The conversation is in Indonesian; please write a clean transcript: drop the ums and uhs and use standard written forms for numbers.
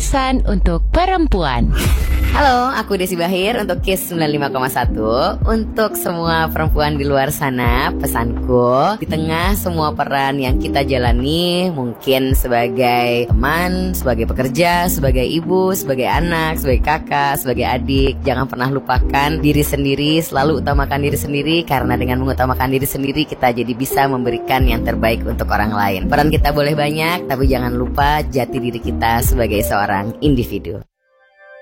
Pesan untuk perempuan. Halo, aku Desi Bahir untuk KIS 95,1. Untuk semua perempuan di luar sana, pesanku, di tengah semua peran yang kita jalani, mungkin sebagai teman, sebagai pekerja, sebagai ibu, sebagai anak, sebagai kakak, sebagai adik, jangan pernah lupakan diri sendiri, selalu utamakan diri sendiri, karena dengan mengutamakan diri sendiri kita jadi bisa memberikan yang terbaik untuk orang lain. Peran kita boleh banyak, tapi jangan lupa jati diri kita sebagai seorang individu.